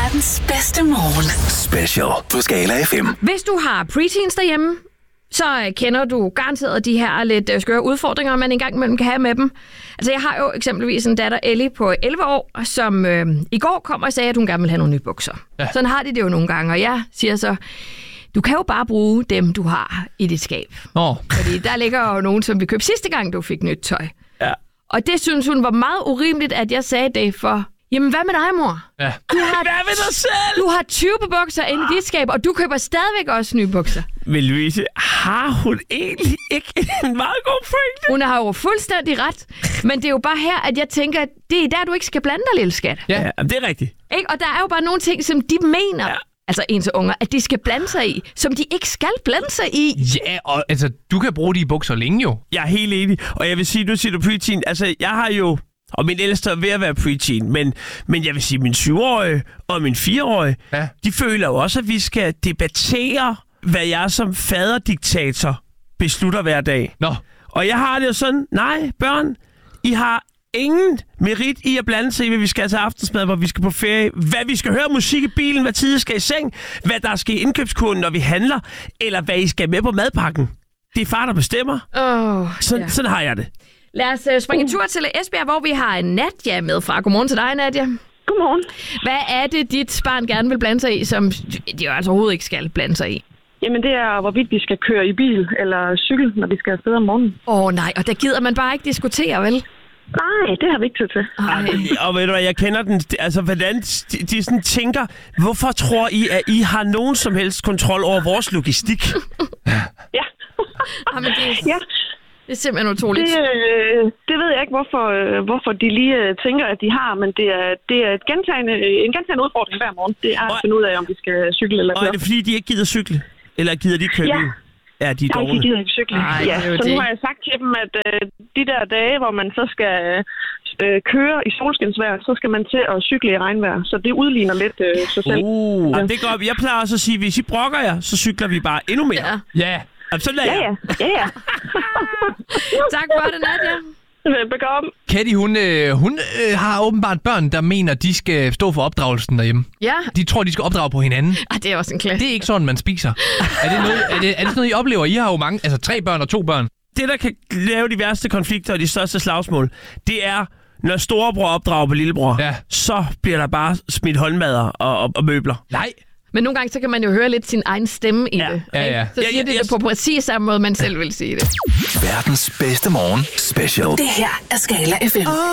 Verdens bedste morgen. Special på Skala FM. Hvis du har preteens derhjemme, så kender du garanteret de her lidt skøre udfordringer, man engang imellem kan have med dem. Altså, jeg har jo eksempelvis en datter, Ellie, på 11 år, som i går kom og sagde, at hun gerne vil have nogle nye bukser. Ja. Sådan har de det jo nogle gange, og jeg siger så, du kan jo bare bruge dem, du har i dit skab. Fordi der ligger jo nogen, som vi købte sidste gang, du fik nyt tøj. Ja. Og det synes hun var meget urimeligt, at jeg sagde det for... Jamen, hvad med dig, mor? Ja. Hvad med dig selv? Du har 20 bukser inde i dit skab, og du køber stadigvæk også nye bukser. Men Louise, har hun egentlig ikke en meget god pointe? Hun har jo fuldstændig ret. Men det er jo bare her, at jeg tænker, at det er der, du ikke skal blande dig, lille skat. Ja, det er rigtigt. Ikke? Og der er jo bare nogle ting, som de mener, altså ens unger, at de skal blande sig i, som de ikke skal blande sig i. Ja, og altså, du kan bruge de bukser længe jo. Jeg er helt enig. Og jeg vil sige, nu siger du preteen. Altså, jeg har jo... Og min ældste er ved at være preteen, men jeg vil sige, min 7-årige og min 4-årige, de føler jo også, at vi skal debattere, hvad jeg som faderdiktator beslutter hver dag. Nå. Og jeg har det jo sådan, nej, børn, I har ingen merit i at blande sig i, hvad vi skal til aftensmad, hvor vi skal på ferie, hvad vi skal høre musik i bilen, hvad tid I skal i seng, hvad der skal i indkøbskurven, når vi handler, eller hvad I skal med på madpakken. Det er far, der bestemmer. Sådan har jeg det. Lad os springe en tur til Esbjerg, hvor vi har Nadia med fra. Godmorgen til dig, Nadia. Godmorgen. Hvad er det, dit barn gerne vil blande sig i, som de jo altså overhovedet ikke skal blande sig i? Jamen, det er, hvorvidt vi skal køre i bil eller cykel, når vi skal afsted om morgenen. Nej, og der gider man bare ikke diskutere, vel? Nej, det har vi ikke tid til. Og ved du hvad, jeg kender den, altså hvordan de sådan tænker, hvorfor tror I, at I har nogen som helst kontrol over vores logistik? Ja. Jamen, det er simpelthen utroligt. Det ved jeg ikke, hvorfor de lige tænker, at de har, men det er en gentagende udfordring hver morgen. Det er at finde ud af, om de skal cykle eller køre. Og er det fordi, de ikke gider cykle? Eller gider de køre bil? Ja, de er dårlige. Nej, de gider ikke cykle. Så nu har jeg sagt til dem, at de der dage, hvor man så skal køre i solskinsvejr, så skal man til at cykle i regnvejr. Så det udligner lidt sig selv. Det går op. Jeg plejer også at sige, at hvis I brokker jer, så cykler vi bare endnu mere. Ja. Så lader jeg. Ja. Tak for det, Nadia. Velbekomme. Katty, hun har åbenbart børn, der mener, de skal stå for opdragelsen derhjemme. Ja. De tror, de skal opdrage på hinanden. Det er også en klasse. Det er ikke sådan, man spiser. Er det sådan noget, I oplever? I har jo mange, altså 3 børn og 2 børn. Det, der kan lave de værste konflikter og de største slagsmål, det er, når storebror opdrager på lillebror, så bliver der bare smidt håndmadder og møbler. Nej. Men nogle gange, så kan man jo høre lidt sin egen stemme i det. Ja. Så siger de det på præcis samme måde, man selv vil sige det. Verdens bedste morgen special. Det her er Skala FM.